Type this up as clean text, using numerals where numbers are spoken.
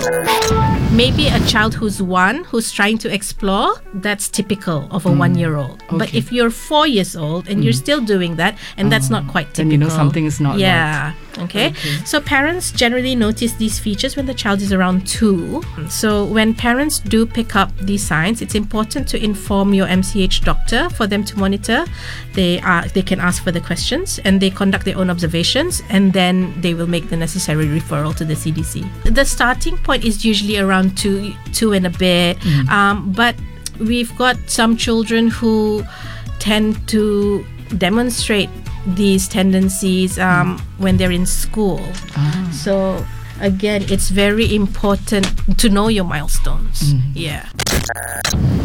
Maybe a child who's 1, who's trying to explore, that's typical of a 1-year-old. Okay. But if you're 4 years old and you're still doing that, and that's not quite typical. Then you know something is not yeah. right. Okay. So parents generally notice these features when the child is around 2. So when parents do pick up these signs, it's important to inform your MCH doctor for them to monitor. They can ask further questions and they conduct their own observations, and then they will make the necessary referral to the CDC. The starting point is usually around 2 and a bit, but we've got some children who tend to demonstrate these tendencies when they're in school. So again, it's very important to know your milestones. Yeah.